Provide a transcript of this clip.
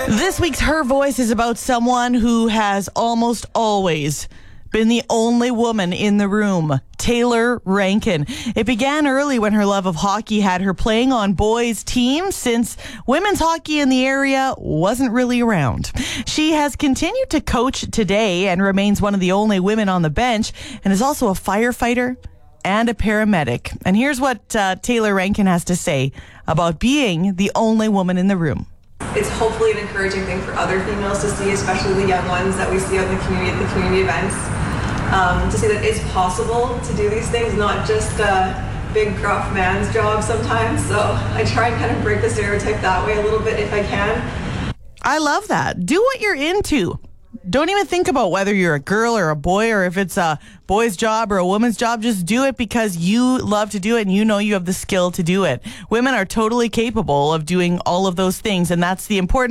This week's Her Voice is about someone who has almost always been the only woman in the room, Taylor Rankin. It began early when her love of hockey had her playing on boys' teams since women's hockey in the area wasn't really around. She has continued to coach today and remains one of the only women on the bench and is also a firefighter and a paramedic. And here's what Taylor Rankin has to say about being the only woman in the room. It's hopefully an encouraging thing for other females to see, especially the young ones that we see out in the community at the community events, to see that it's possible to do these things, not just a big gruff man's job sometimes. So I try and kind of break the stereotype that way a little bit if I can. I love that. Do what you're into. Don't even think about whether you're a girl or a boy or if it's a boy's job or a woman's job. Just do it because you love to do it and you know you have the skill to do it. Women are totally capable of doing all of those things, and that's the important